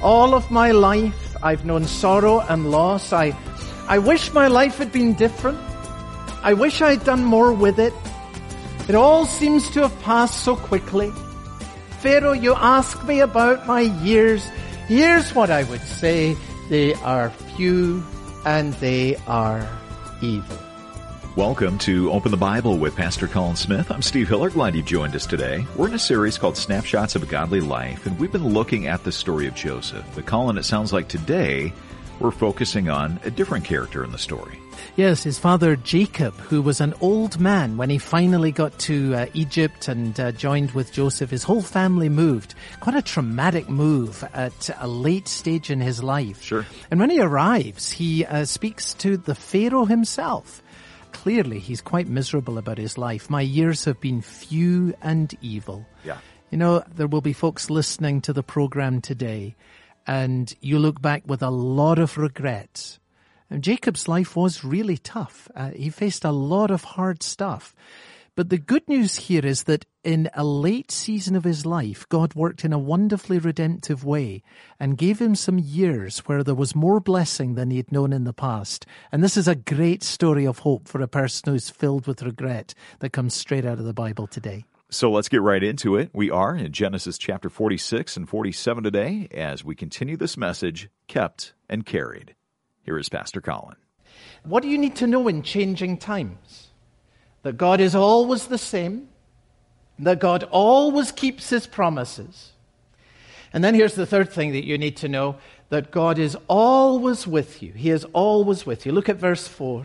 All of my life, I've known sorrow and loss. I wish my life had been different. I wish I'd done more with it. It all seems to have passed so quickly. Pharaoh, you ask me about my years. Here's what I would say. They are few and they are evil. Welcome to Open the Bible with Pastor Colin Smith. I'm Steve Hiller. Glad you joined us today. We're in a series called Snapshots of a Godly Life, and we've been looking at the story of Joseph. But Colin, it sounds like today we're focusing on a different character in the story. Yes, his father Jacob, who was an old man when he finally got to Egypt and joined with Joseph. His whole family moved. Quite a traumatic move at a late stage in his life. Sure. And when he arrives, he speaks to the Pharaoh himself. Clearly, he's quite miserable about his life. My years have been few and evil. Yeah. You know, there will be folks listening to the program today, and you look back with a lot of regrets. And Jacob's life was really tough. He faced a lot of hard stuff. But the good news here is that in a late season of his life, God worked in a wonderfully redemptive way and gave him some years where there was more blessing than he had known in the past. And this is a great story of hope for a person who's filled with regret that comes straight out of the Bible today. So let's get right into it. We are in Genesis chapter 46 and 47 today as we continue this message, Kept and Carried. Here is Pastor Colin. What do you need to know in changing times? That God is always the same. That God always keeps his promises. And then here's the third thing that you need to know. That God is always with you. He is always with you. Look at verse 4.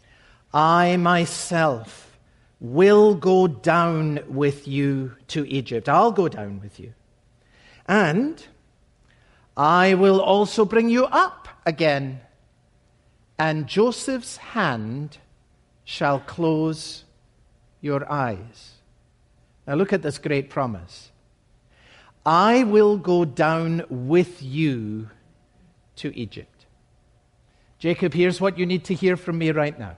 I myself will go down with you to Egypt. I'll go down with you. And I will also bring you up again. And Joseph's hand shall close your eyes. Now look at this great promise. I will go down with you to Egypt. Jacob, here's what you need to hear from me right now.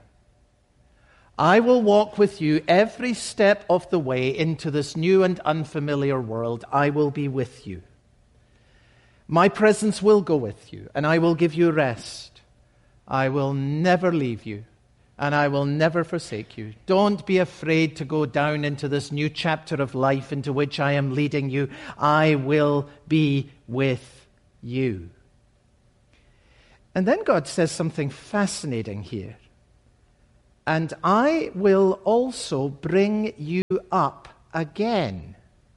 I will walk with you every step of the way into this new and unfamiliar world. I will be with you. My presence will go with you, and I will give you rest. I will never leave you. And I will never forsake you. Don't be afraid to go down into this new chapter of life into which I am leading you. I will be with you. And then God says something fascinating here. And I will also bring you up again.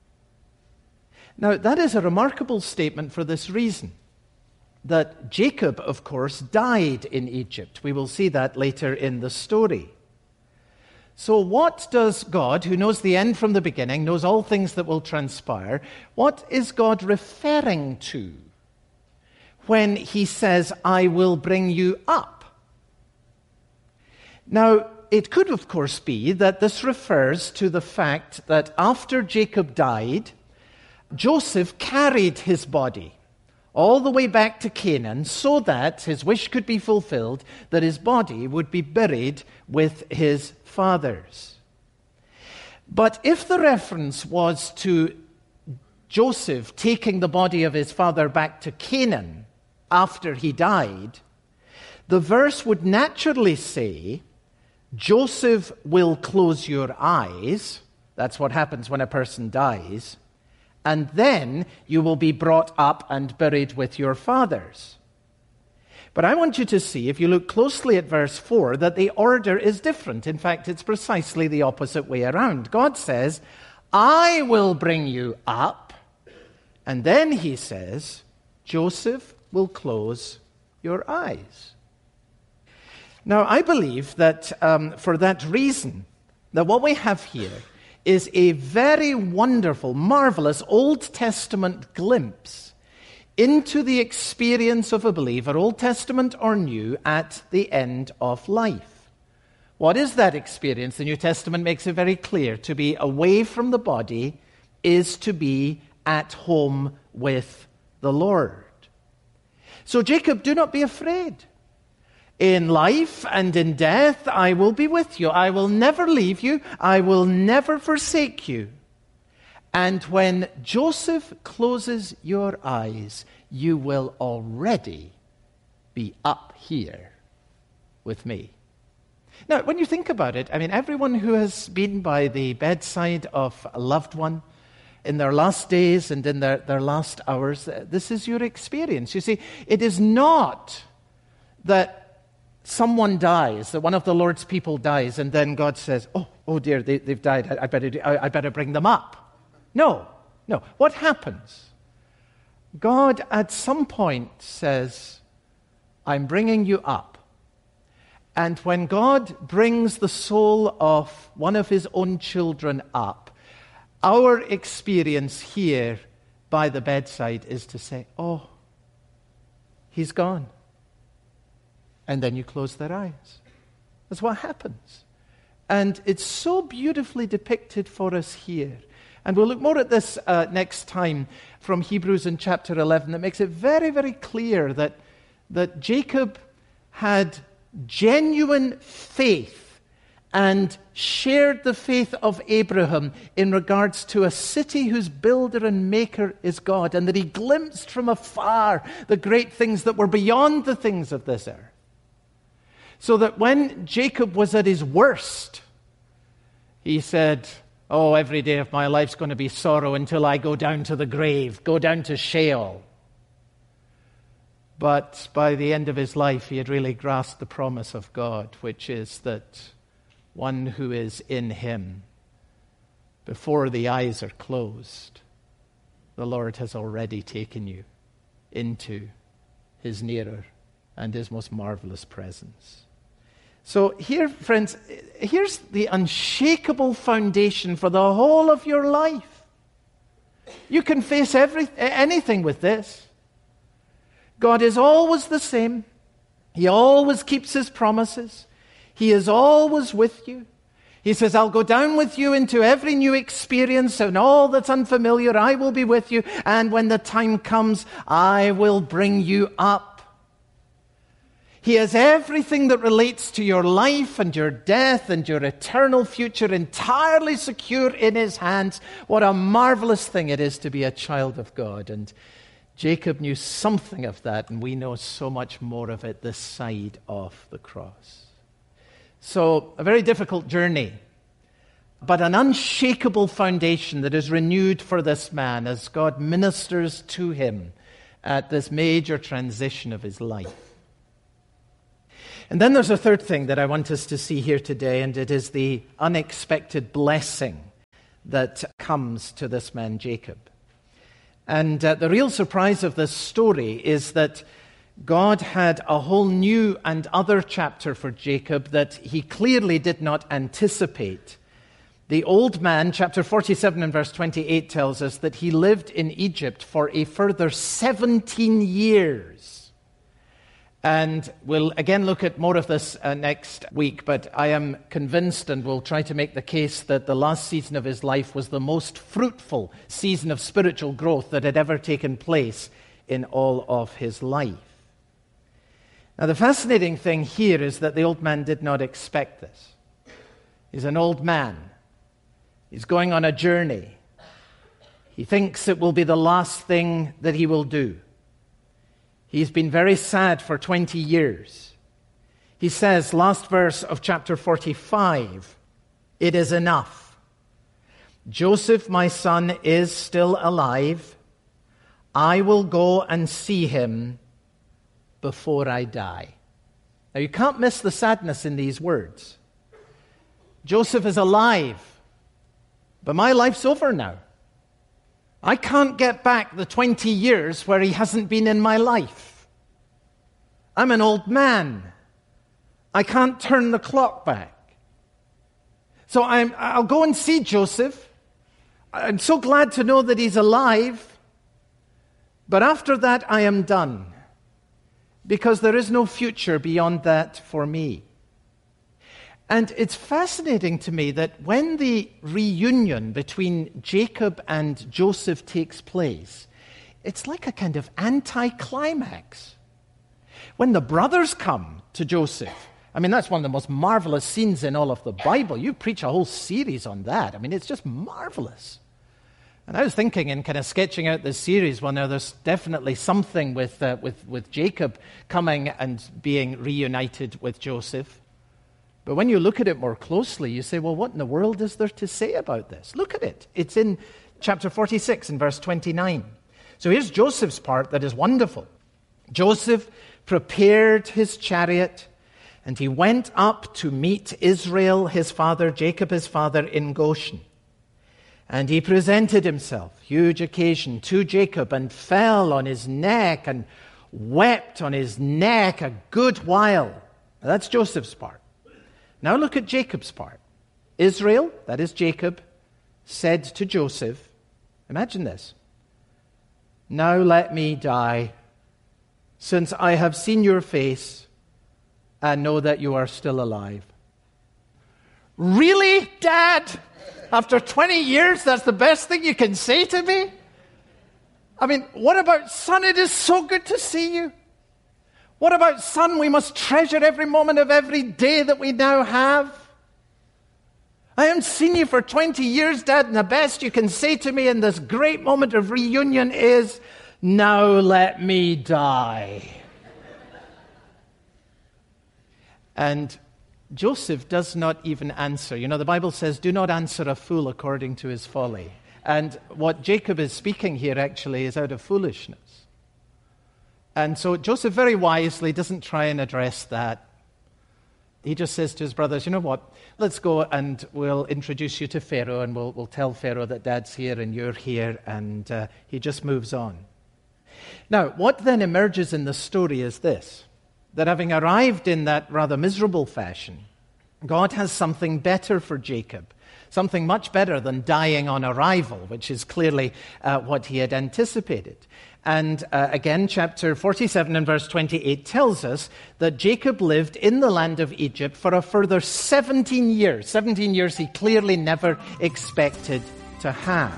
Now, that is a remarkable statement for this reason. That Jacob, of course, died in Egypt. We will see that later in the story. So what does God, who knows the end from the beginning, knows all things that will transpire, what is God referring to when he says, I will bring you up? Now, it could, of course, be that this refers to the fact that after Jacob died, Joseph carried his body all the way back to Canaan so that his wish could be fulfilled, that his body would be buried with his father's. But if the reference was to Joseph taking the body of his father back to Canaan after he died, the verse would naturally say, Joseph will close your eyes. That's what happens when a person dies. And then you will be brought up and buried with your fathers. But I want you to see, if you look closely at verse 4, that the order is different. In fact, it's precisely the opposite way around. God says, I will bring you up. And then he says, Joseph will close your eyes. Now, I believe that for that reason, that what we have here is a very wonderful, marvelous Old Testament glimpse into the experience of a believer, Old Testament or New, at the end of life. What is that experience? The New Testament makes it very clear. To be away from the body is to be at home with the Lord. So Jacob, do not be afraid. In life and in death, I will be with you. I will never leave you. I will never forsake you. And when Joseph closes your eyes, you will already be up here with me. Now, when you think about it, I mean, everyone who has been by the bedside of a loved one in their last days and in their last hours, this is your experience. You see, it is not that someone dies, that one of the Lord's people dies, and then God says, oh dear, they've died, I better bring them up. No. What happens? God at some point says, I'm bringing you up. And when God brings the soul of one of his own children up, our experience here by the bedside is to say, oh, he's gone. And then you close their eyes. That's what happens. And it's so beautifully depicted for us here. And we'll look more at this next time from Hebrews in chapter 11 that makes it very, very clear that Jacob had genuine faith and shared the faith of Abraham in regards to a city whose builder and maker is God, and that he glimpsed from afar the great things that were beyond the things of this earth. So that when Jacob was at his worst, he said, oh, every day of my life's going to be sorrow until I go down to the grave, go down to Sheol. But by the end of his life, he had really grasped the promise of God, which is that one who is in him, before the eyes are closed, the Lord has already taken you into his nearer and his most marvelous presence. So here, friends, here's the unshakable foundation for the whole of your life. You can face anything with this. God is always the same. He always keeps his promises. He is always with you. He says, I'll go down with you into every new experience and all that's unfamiliar. I will be with you. And when the time comes, I will bring you up. He has everything that relates to your life and your death and your eternal future entirely secure in his hands. What a marvelous thing it is to be a child of God. And Jacob knew something of that, and we know so much more of it this side of the cross. So, a very difficult journey, but an unshakable foundation that is renewed for this man as God ministers to him at this major transition of his life. And then there's a third thing that I want us to see here today, and it is the unexpected blessing that comes to this man Jacob. And the real surprise of this story is that God had a whole new and other chapter for Jacob that he clearly did not anticipate. The old man, chapter 47 and verse 28, tells us that he lived in Egypt for a further 17 years. And we'll again look at more of this next week, but I am convinced and will try to make the case that the last season of his life was the most fruitful season of spiritual growth that had ever taken place in all of his life. Now, the fascinating thing here is that the old man did not expect this. He's an old man. He's going on a journey. He thinks it will be the last thing that he will do. He's been very sad for 20 years. He says, last verse of chapter 45, it is enough. Joseph, my son, is still alive. I will go and see him before I die. Now, you can't miss the sadness in these words. Joseph is alive, but my life's over now. I can't get back the 20 years where he hasn't been in my life. I'm an old man. I can't turn the clock back. So I'll go and see Joseph. I'm so glad to know that he's alive. But after that, I am done. Because there is no future beyond that for me. And it's fascinating to me that when the reunion between Jacob and Joseph takes place, it's like a kind of anticlimax. When the brothers come to Joseph, I mean, that's one of the most marvelous scenes in all of the Bible. You preach a whole series on that. I mean, it's just marvelous. And I was thinking in kind of sketching out this series, well, now there's definitely something with Jacob coming and being reunited with Joseph. But when you look at it more closely, you say, well, what in the world is there to say about this? Look at it. It's in chapter 46 and verse 29. So here's Joseph's part that is wonderful. Joseph prepared his chariot, and he went up to meet Israel, his father, Jacob, his father, in Goshen. And he presented himself, huge occasion, to Jacob, and fell on his neck and wept on his neck a good while. Now, that's Joseph's part. Now look at Jacob's part. Israel, that is Jacob, said to Joseph, imagine this, now let me die, since I have seen your face and know that you are still alive. Really, Dad? After 20 years, that's the best thing you can say to me? I mean, what about, son, it is so good to see you. What about, son, we must treasure every moment of every day that we now have. I haven't seen you for 20 years, Dad, and the best you can say to me in this great moment of reunion is, now let me die. And Joseph does not even answer. You know, the Bible says, do not answer a fool according to his folly. And what Jacob is speaking here actually is out of foolishness. And so Joseph very wisely doesn't try and address that. He just says to his brothers, you know what, let's go and we'll introduce you to Pharaoh, and we'll tell Pharaoh that Dad's here and you're here, and he just moves on. Now, what then emerges in the story is this, that having arrived in that rather miserable fashion, God has something better for Jacob, something much better than dying on arrival, which is clearly what he had anticipated. And again, chapter 47 and verse 28 tells us that Jacob lived in the land of Egypt for a further 17 years. 17 years he clearly never expected to have.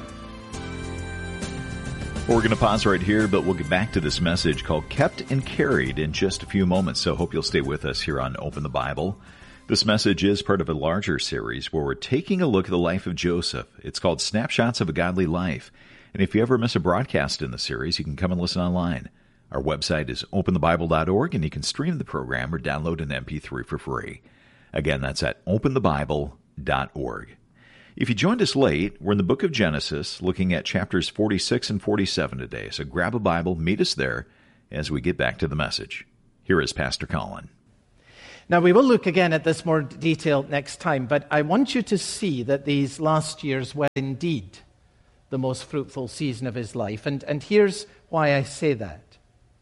We're going to pause right here, but we'll get back to this message called Kept and Carried in just a few moments, so hope you'll stay with us here on Open the Bible. This message is part of a larger series where we're taking a look at the life of Joseph. It's called Snapshots of a Godly Life. And if you ever miss a broadcast in the series, you can come and listen online. Our website is openthebible.org, and you can stream the program or download an MP3 for free. Again, that's at openthebible.org. If you joined us late, we're in the book of Genesis, looking at chapters 46 and 47 today. So grab a Bible, meet us there as we get back to the message. Here is Pastor Colin. Now, we will look again at this more detail next time, but I want you to see that these last years were indeed the most fruitful season of his life. And here's why I say that.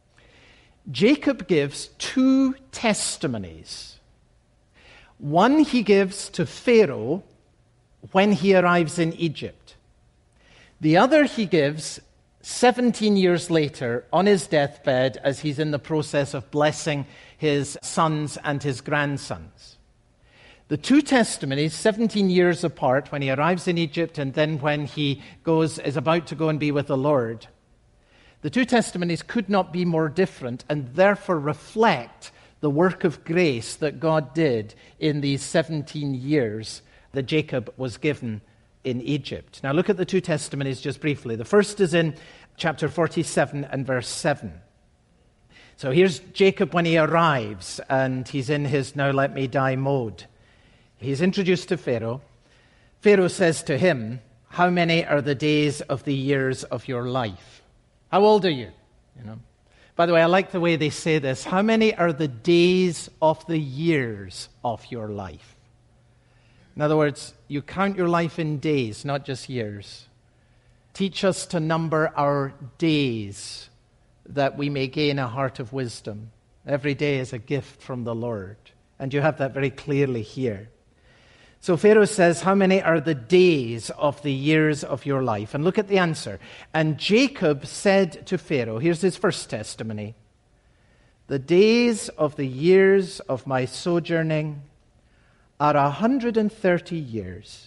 Jacob gives two testimonies. One he gives to Pharaoh when he arrives in Egypt. The other he gives 17 years later on his deathbed as he's in the process of blessing his sons and his grandsons. The two testimonies, 17 years apart, when he arrives in Egypt and then when he is about to go and be with the Lord, the two testimonies could not be more different and therefore reflect the work of grace that God did in these 17 years that Jacob was given in Egypt. Now look at the two testimonies just briefly. The first is in chapter 47 and verse 7. So here's Jacob when he arrives and he's in his now let me die mode. He's introduced to Pharaoh. Pharaoh says to him, how many are the days of the years of your life? How old are you? By the way, I like the way they say this. How many are the days of the years of your life? In other words, you count your life in days, not just years. Teach us to number our days that we may gain a heart of wisdom. Every day is a gift from the Lord. And you have that very clearly here. So Pharaoh says, how many are the days of the years of your life? And look at the answer. And Jacob said to Pharaoh, here's his first testimony, the days of the years of my sojourning are 130 years.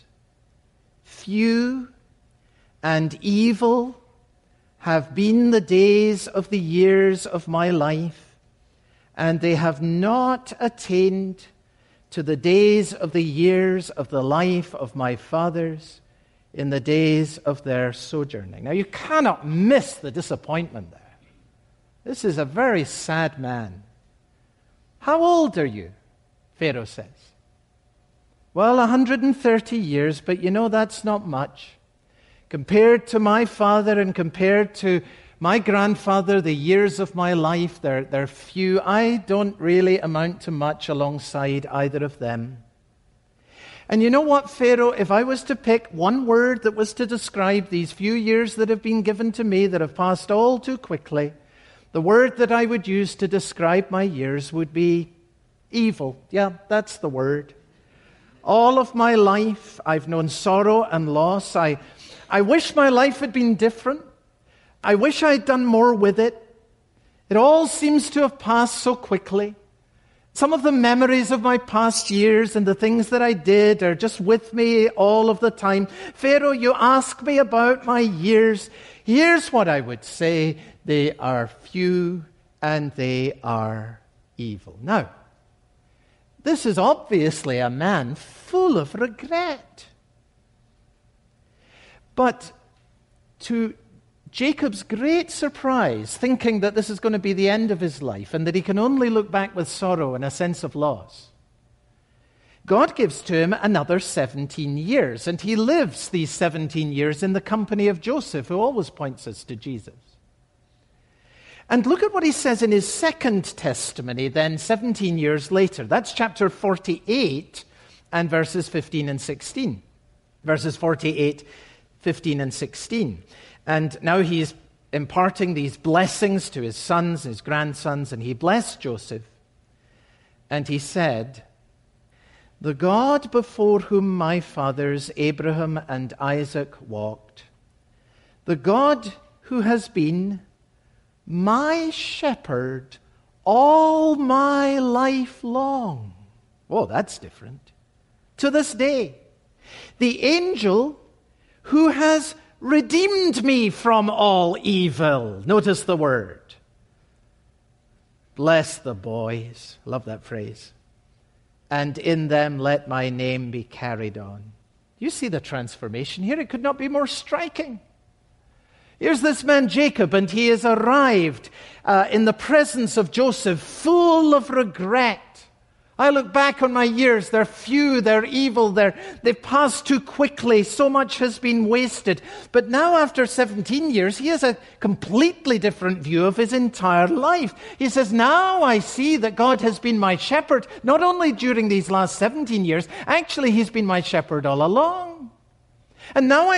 Few and evil have been the days of the years of my life, and they have not attained to the days of the years of the life of my fathers, in the days of their sojourning. Now, you cannot miss the disappointment there. This is a very sad man. How old are you? Pharaoh says. Well, 130 years, but you know that's not much. Compared to my father and compared to my grandfather, the years of my life, they're few. I don't really amount to much alongside either of them. And you know what, Pharaoh, if I was to pick one word that was to describe these few years that have been given to me that have passed all too quickly, the word that I would use to describe my years would be evil. Yeah, that's the word. All of my life, I've known sorrow and loss. I wish my life had been different. I wish I'd done more with it. It all seems to have passed so quickly. Some of the memories of my past years and the things that I did are just with me all of the time. Pharaoh, you ask me about my years. Here's what I would say. They are few and they are evil. Now, this is obviously a man full of regret. But to Jacob's great surprise, thinking that this is going to be the end of his life and that he can only look back with sorrow and a sense of loss, God gives to him another 17 years, and he lives these 17 years in the company of Joseph, who always points us to Jesus. And look at what he says in his second testimony then, 17 years later. That's chapter 48 and verses 15 and 16. Verses 48, 15 and 16. And now he's imparting these blessings to his sons, his grandsons, and he blessed Joseph. And he said, "The God before whom my fathers Abraham and Isaac walked, the God who has been my shepherd all my life long." Oh, that's different. To this day, the angel who has redeemed me from all evil. Notice the word. Bless the boys. Love that phrase. And in them let my name be carried on. You see the transformation here. It could not be more striking. Here's this man Jacob, and he has arrived in the presence of Joseph full of regret. I look back on my years. They're few, they're evil, they've passed too quickly. So much has been wasted. But now after 17 years, he has a completely different view of his entire life. He says, now I see that God has been my shepherd, not only during these last 17 years, actually he's been my shepherd all along. And now